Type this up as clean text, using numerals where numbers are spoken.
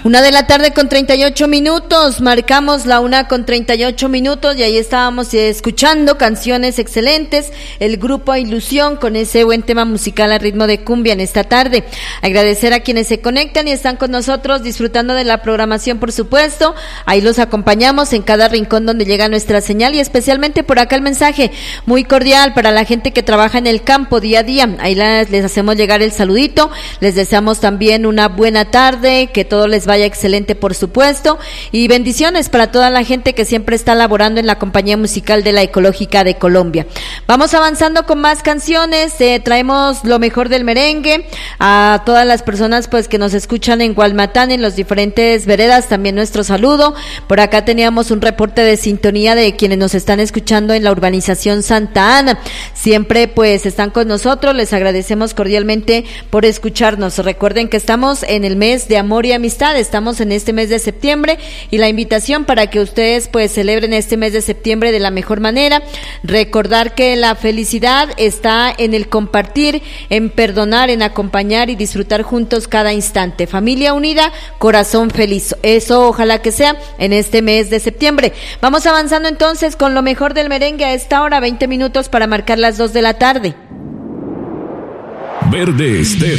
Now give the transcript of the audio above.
1:38 marcamos la 1:38 y ahí estábamos escuchando canciones excelentes, el grupo Ilusión con ese buen tema musical a ritmo de cumbia en esta tarde. Agradecer a quienes se conectan y están con nosotros disfrutando de la programación, por supuesto. Ahí los acompañamos en cada rincón donde llega nuestra señal y especialmente por acá el mensaje muy cordial para la gente que trabaja en el campo día a día. Ahí les hacemos llegar el saludito, les deseamos también una buena tarde, que todo les vaya excelente, por supuesto, y bendiciones para toda la gente que siempre está laborando en la compañía musical de la Ecológica de Colombia. Vamos avanzando con más canciones, traemos lo mejor del merengue a todas las personas pues que nos escuchan en Gualmatán, en los diferentes veredas, también nuestro saludo. Por acá teníamos un reporte de sintonía de quienes nos están escuchando en la urbanización Santa Ana. Siempre pues están con nosotros, les agradecemos cordialmente por escucharnos. Recuerden que estamos en el mes de amor y amistad, estamos en este mes de septiembre y la invitación para que ustedes pues celebren este mes de septiembre de la mejor manera. Recordar que la felicidad está en el compartir, en perdonar, en acompañar y disfrutar juntos cada instante. Familia unida, corazón feliz. Eso ojalá que sea en este mes de septiembre. Vamos avanzando entonces con lo mejor del merengue a esta hora, 20 minutos para marcar las 2 de la tarde. Verde Estéreo.